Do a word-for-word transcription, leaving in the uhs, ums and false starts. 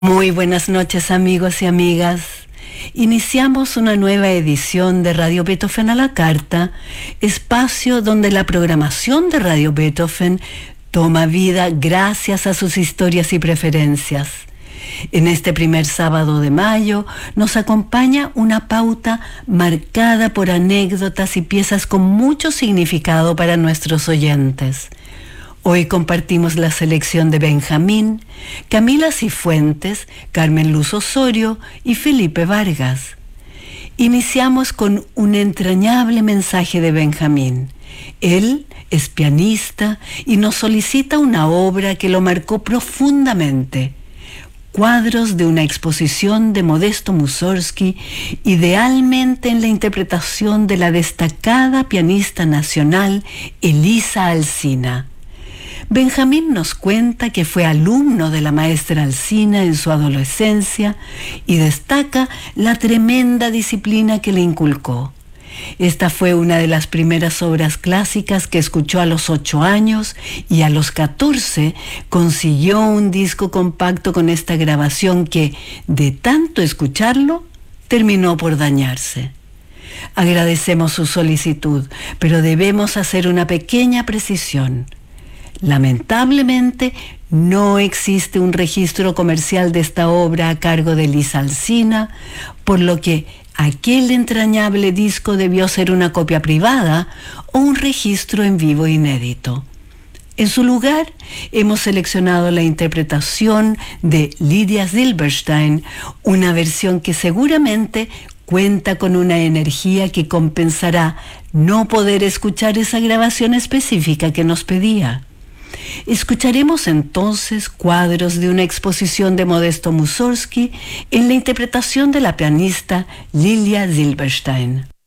Muy buenas noches, amigos y amigas. Iniciamos una nueva edición de Radio Beethoven a la Carta, espacio donde la programación de Radio Beethoven toma vida gracias a sus historias y preferencias. En este primer sábado de mayo nos acompaña una pauta marcada por anécdotas y piezas con mucho significado para nuestros oyentes. Hoy compartimos la selección de Benjamín, Camila Cifuentes, Carmen Luz Osorio y Felipe Vargas. Iniciamos con un entrañable mensaje de Benjamín. Él es pianista y nos solicita una obra que lo marcó profundamente. Cuadros de una exposición de Modesto Mussorgsky, idealmente en la interpretación de la destacada pianista nacional Elisa Alsina. Benjamín nos cuenta que fue alumno de la maestra Alsina en su adolescencia y destaca la tremenda disciplina que le inculcó. Esta fue una de las primeras obras clásicas que escuchó a los ocho años y a los catorce consiguió un disco compacto con esta grabación que, de tanto escucharlo, terminó por dañarse. Agradecemos su solicitud, pero debemos hacer una pequeña precisión. Lamentablemente, no existe un registro comercial de esta obra a cargo de Elisa Alsina, por lo que aquel entrañable disco debió ser una copia privada o un registro en vivo inédito. En su lugar, hemos seleccionado la interpretación de Lydia Silberstein, una versión que seguramente cuenta con una energía que compensará no poder escuchar esa grabación específica que nos pedía. Escucharemos entonces cuadros de una exposición de Modesto Mussorgsky en la interpretación de la pianista Lydia Silberstein.